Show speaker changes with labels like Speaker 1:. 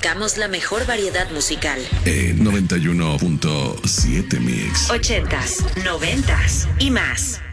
Speaker 1: presentamos la mejor variedad musical.
Speaker 2: 91.7 Mix.
Speaker 1: 80s, 90s y más.